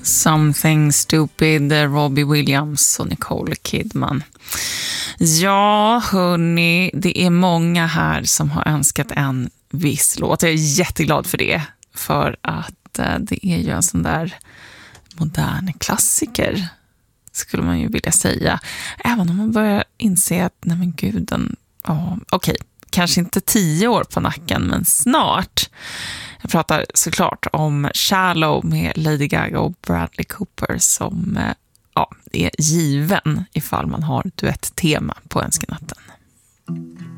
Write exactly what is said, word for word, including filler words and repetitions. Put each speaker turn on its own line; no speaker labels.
Something Stupid, Robbie Williams och Nicole Kidman. Ja, hörni, det är många här som har önskat en viss låt. Jag är jätteglad för det, för att eh, det är ju en sån där modern klassiker, skulle man ju vilja säga. Även om man börjar inse att, nej men guden, ja, okej, kanske inte tio år på nacken, men snart. Jag pratar såklart om Shallow med Lady Gaga och Bradley Cooper som ja, är given ifall man har duett-tema på önskenatten.